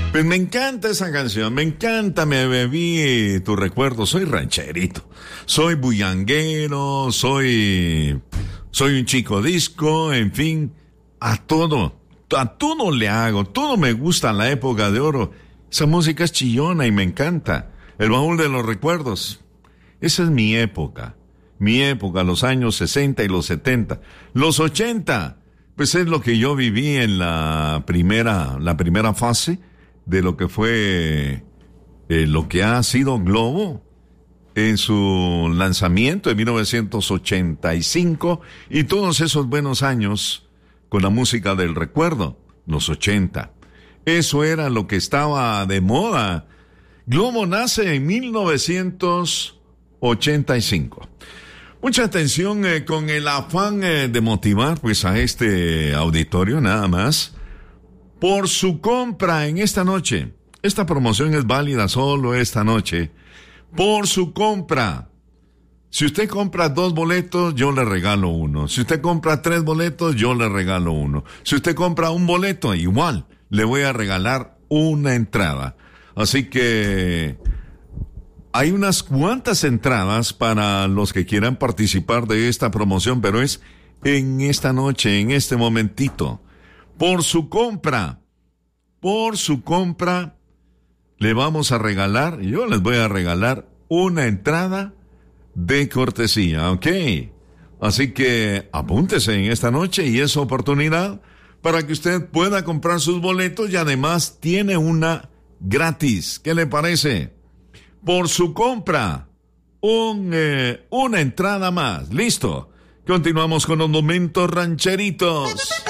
Pues me encanta esa canción, me encanta, me bebí tu recuerdo. Soy rancherito, soy bullanguero, soy un chico disco, en fin, a todo le hago, todo me gusta en la época de oro. Esa música es chillona y me encanta. El baúl de los recuerdos. Esa es mi época, los años 60 y los 70. Los 80, pues es lo que yo viví en la primera fase de lo que fue lo que ha sido Globo en su lanzamiento en 1985 y todos esos buenos años con la música del recuerdo, los 80. Eso era lo que estaba de moda. Globo nace en 1985. Mucha atención con el afán de motivar pues a este auditorio nada más. Por su compra en esta noche, esta promoción es válida solo esta noche, por su compra. Si usted compra 2 boletos, yo le regalo 1. Si usted compra 3 boletos, yo le regalo 1. Si usted compra 1 boleto, igual, le voy a regalar 1 entrada. Así que hay unas cuantas entradas para los que quieran participar de esta promoción, pero es en esta noche, en este momentito. Por su compra, le vamos a regalar, yo les voy a regalar 1 entrada de cortesía, ¿ok? Así que apúntese en esta noche y es oportunidad para que usted pueda comprar sus boletos y además tiene una gratis. ¿Qué le parece? Por su compra, una entrada más. ¿Listo? Continuamos con los momentos rancheritos.